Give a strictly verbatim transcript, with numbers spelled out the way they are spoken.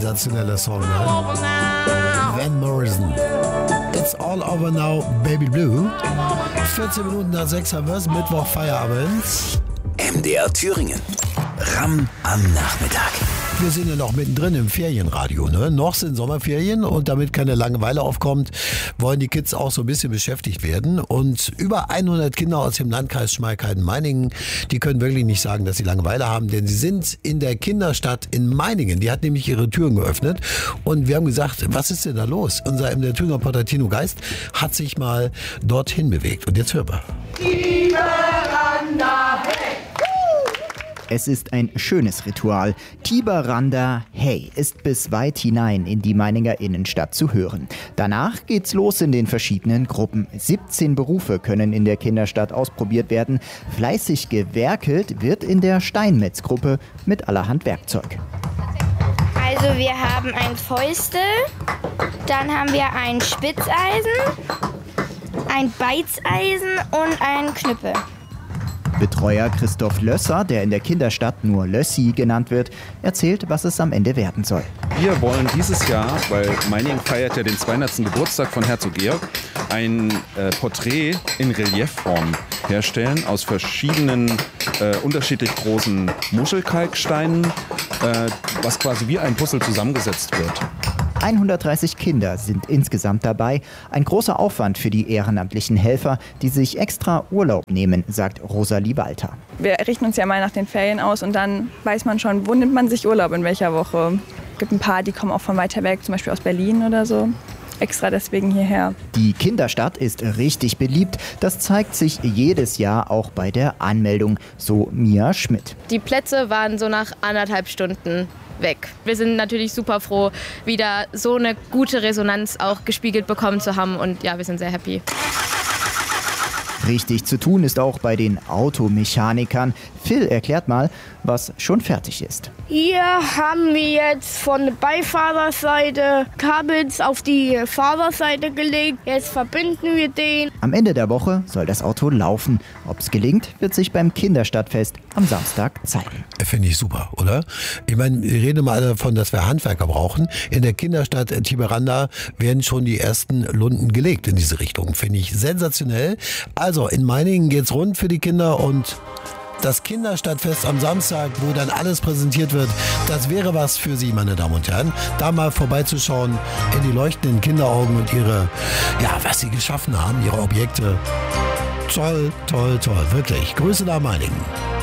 Sensationeller Song, ne? Van Morrison. It's all over now, Baby Blue. vierzehn Minuten nach sechs haben wir es, Mittwoch Feierabend. M D R Thüringen. Ram am Nachmittag. Wir sind ja noch mittendrin im Ferienradio, ne? Noch sind Sommerferien und damit keine Langeweile aufkommt, wollen die Kids auch so ein bisschen beschäftigt werden. Und über hundert Kinder aus dem Landkreis Schmalkalden-Meiningen, die können wirklich nicht sagen, dass sie Langeweile haben, denn sie sind in der Kinderstadt in Meiningen. Die hat nämlich ihre Türen geöffnet und wir haben gesagt, was ist denn da los? Unser M D R Thüringer Reporter Tino Geist hat sich mal dorthin bewegt. Und jetzt hören wir. Es ist ein schönes Ritual. Tiberanda Hey ist bis weit hinein in die Meininger Innenstadt zu hören. Danach geht's los in den verschiedenen Gruppen. siebzehn Berufe können in der Kinderstadt ausprobiert werden. Fleißig gewerkelt wird in der Steinmetzgruppe mit allerhand Werkzeug. Also wir haben ein Fäustel, dann haben wir ein Spitzeisen, ein Beizeisen und einen Knüppel. Betreuer Christoph Lösser, der in der Kinderstadt nur Lössi genannt wird, erzählt, was es am Ende werden soll. Wir wollen dieses Jahr, weil Meiningen feiert ja den zweihundertsten Geburtstag von Herzog Georg, ein äh, Porträt in Reliefform herstellen aus verschiedenen, äh, unterschiedlich großen Muschelkalksteinen, äh, was quasi wie ein Puzzle zusammengesetzt wird. hundertdreißig Kinder sind insgesamt dabei. Ein großer Aufwand für die ehrenamtlichen Helfer, die sich extra Urlaub nehmen, sagt Rosalie Walter. Wir richten uns ja mal nach den Ferien aus und dann weiß man schon, wo nimmt man sich Urlaub, in welcher Woche. Es gibt ein paar, die kommen auch von weiter weg, zum Beispiel aus Berlin oder so. Extra deswegen hierher. Die Kinderstadt ist richtig beliebt. Das zeigt sich jedes Jahr auch bei der Anmeldung, so Mia Schmidt. Die Plätze waren so nach anderthalb Stunden weg. Wir sind natürlich super froh, wieder so eine gute Resonanz auch gespiegelt bekommen zu haben und ja, wir sind sehr happy. Richtig zu tun ist auch bei den Automechanikern. Phil erklärt mal, was schon fertig ist. Hier haben wir jetzt von der Beifahrerseite Kabels auf die Fahrerseite gelegt. Jetzt verbinden wir den. Am Ende der Woche soll das Auto laufen. Ob es gelingt, wird sich beim Kinderstadtfest am Samstag zeigen. Finde ich super, oder? Ich meine, wir reden mal davon, dass wir Handwerker brauchen. In der Kinderstadt Tiberanda werden schon die ersten Lunden gelegt in diese Richtung. Finde ich sensationell. Also, in Meiningen geht's rund für die Kinder und das Kinderstadtfest am Samstag, wo dann alles präsentiert wird, das wäre was für Sie, meine Damen und Herren. Da mal vorbeizuschauen in die leuchtenden Kinderaugen und ihre, ja, was sie geschaffen haben, ihre Objekte. Toll, toll, toll, wirklich. Grüße nach Meiningen.